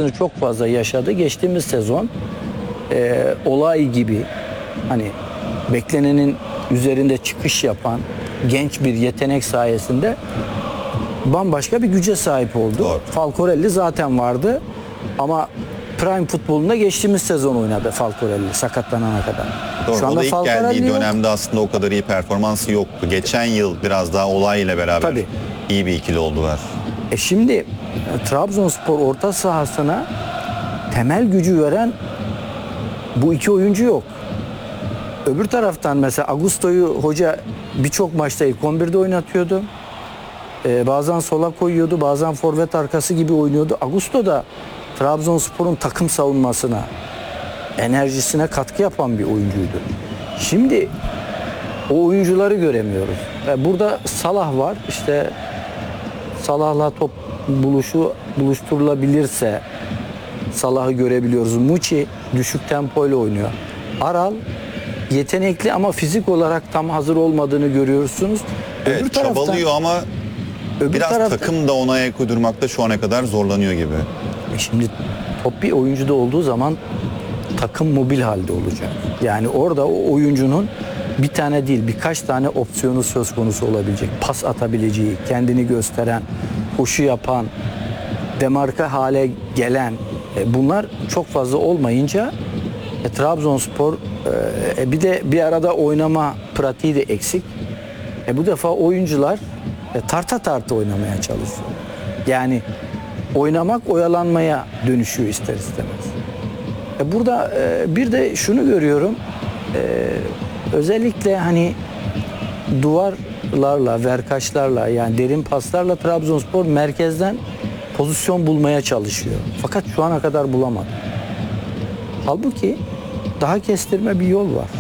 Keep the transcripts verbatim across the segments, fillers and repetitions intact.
sıkıntısını çok fazla yaşadı. Geçtiğimiz sezon e, olay gibi hani beklenenin üzerinde çıkış yapan genç bir yetenek sayesinde bambaşka bir güce sahip oldu. Doğru. Falcorelli zaten vardı ama prime futbolunda geçtiğimiz sezon oynadı Falcorelli sakatlanana kadar. Doğru. Şu O anda da ilk Falcorelli geldiği yok. dönemde aslında o kadar iyi performansı yoktu. Geçen yıl biraz daha olay ile beraber Tabii. iyi bir ikili oldular. E şimdi e, Trabzonspor orta sahasına temel gücü veren bu iki oyuncu yok. Öbür taraftan mesela Augusto'yu hoca birçok maçta ilk on birde oynatıyordu. Ee, bazen sola koyuyordu, bazen forvet arkası gibi oynuyordu. Augusto da Trabzonspor'un takım savunmasına, enerjisine katkı yapan bir oyuncuydu. Şimdi o oyuncuları göremiyoruz. Ee, burada Salah var. İşte Salah'la top buluşu buluşturulabilirse Salah'ı görebiliyoruz. Muçi düşük tempoyla oynuyor. Aral yetenekli ama fizik olarak tam hazır olmadığını görüyorsunuz. Evet, Öbür taraftan, çabalıyor ama öbür biraz taraftan, takım da ona ayak uydurmakta şu ana kadar zorlanıyor gibi. E şimdi top bir oyuncuda olduğu zaman takım mobil halde olacak. Yani orada o oyuncunun bir tane değil birkaç tane opsiyonu söz konusu olabilecek. Pas atabileceği, kendini gösteren, koşu yapan, demarka hale gelen e, bunlar çok fazla olmayınca e, Trabzonspor e, bir de bir arada oynama pratiği de eksik. E, bu defa oyuncular e, tarta tarta oynamaya çalışıyor. Yani oynamak oyalanmaya dönüşüyor ister istemez. E, burada e, bir de şunu görüyorum. E, özellikle hani duvarlarla, verkaçlarla yani derin paslarla Trabzonspor merkezden pozisyon bulmaya çalışıyor. Fakat şu ana kadar bulamadı. Halbuki daha kestirme bir yol var.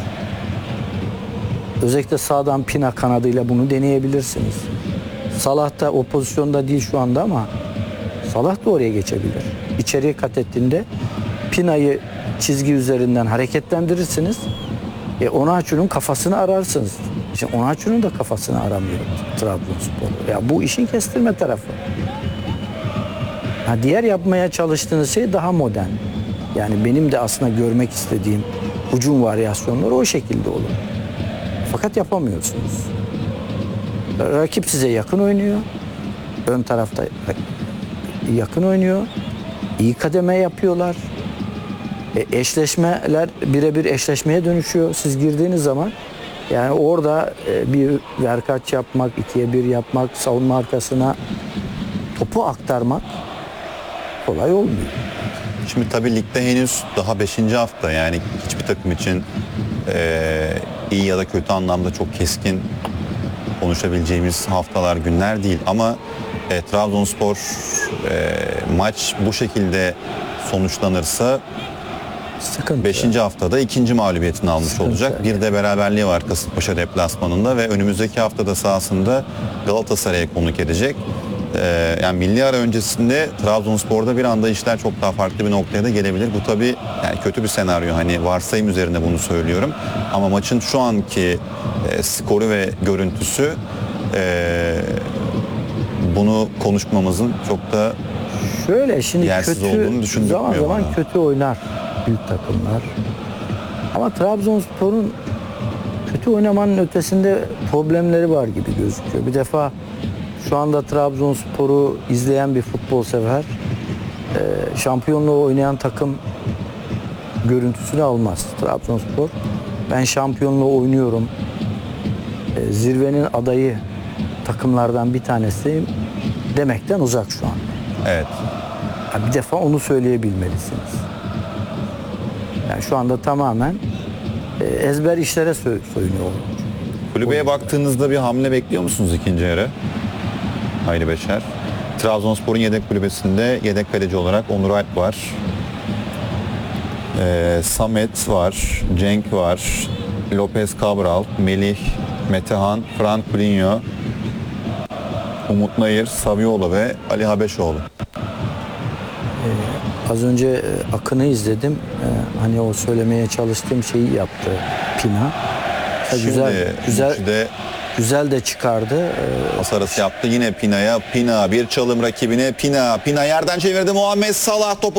Özellikle sağdan Pina kanadıyla bunu deneyebilirsiniz. Salah da o pozisyonda değil şu anda ama Salah da oraya geçebilir. İçeriye kat ettiğinde Pina'yı çizgi üzerinden hareketlendirirsiniz. E, Onaçu'nun kafasını ararsınız. İşte Onaçu'nun da kafasını aramıyor Trabzonspor. Ya bu işin kestirme tarafı. Ha, diğer yapmaya çalıştığınız şey daha modern. Yani benim de aslında görmek istediğim hücum varyasyonları o şekilde olur. Fakat yapamıyorsunuz. Rakip size yakın oynuyor. Ön tarafta yakın oynuyor. İyi kademe yapıyorlar. E, eşleşmeler birebir eşleşmeye dönüşüyor. Siz girdiğiniz zaman yani orada e, bir verkaç yapmak, ikiye bir yapmak, savunma arkasına topu aktarmak kolay olmuyor. Şimdi tabii ligde henüz daha beşinci hafta yani hiçbir takım için e, iyi ya da kötü anlamda çok keskin konuşabileceğimiz haftalar, günler değil. Ama e, Trabzonspor e, maç bu şekilde sonuçlanırsa Sıkıntı. beşinci haftada ikinci mağlubiyetini almış Sıkıntı. olacak. Bir de beraberliği var Kasımpaşa deplasmanında ve önümüzdeki haftada sahasında Galatasaray'a konuk edecek. Ee, yani milli ara öncesinde Trabzonspor'da bir anda işler çok daha farklı bir noktaya da gelebilir. Bu tabii yani kötü bir senaryo. Hani varsayım üzerine bunu söylüyorum. Ama maçın şu anki e, skoru ve görüntüsü e, bunu konuşmamızın çok da Şöyle şimdi yersiz kötü olduğunu düşündürtmüyor zaman zaman bana. kötü oynar büyük takımlar. Ama Trabzonspor'un kötü oynamanın ötesinde problemleri var gibi gözüküyor. Bir defa şu anda Trabzonspor'u izleyen bir futbol sever e, şampiyonluğu oynayan takım görüntüsünü almaz Trabzonspor. Ben şampiyonluğu oynuyorum. E, zirvenin adayı takımlardan bir tanesiyim demekten uzak şu an. evet. Ya bir defa onu söyleyebilmelisiniz. Yani şu anda tamamen e, ezber işlere sö- soyunuyor. Kulübeye baktığınızda bir hamle bekliyor musunuz ikinci yarı? Hayri Beşer. Trabzonspor'un yedek kulübesinde yedek kaleci olarak Onur Alp var. Ee, Samet var, Cenk var, Lopez Cabral, Melih, Metehan, Frank Brinho, Umut Nayır, Saviola ve Ali Habeşoğlu. Az önce e, Akın'ı izledim. E, hani o söylemeye çalıştığım şeyi yaptı Pina. Ha, Şimdi güzel güzel üçü de güzel de çıkardı. E, pas arası yaptı. Yine Pina'ya. Pina bir çalım rakibine. Pina. Pina yerden çevirdi. Muhammed Salah topu